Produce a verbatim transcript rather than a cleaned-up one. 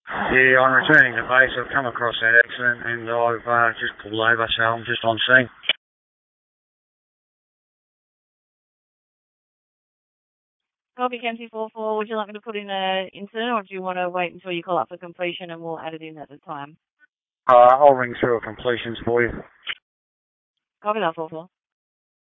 Yeah, I'm returning to base. I've come across that accident and I've uh, just pulled over, so I'm just on scene. Copy, Cam two four four. Would you like me to put in an incident, or do you want to wait until you call up for completion and we'll add it in at the time? Uh, I'll ring through a completions for you. Copy that, four four.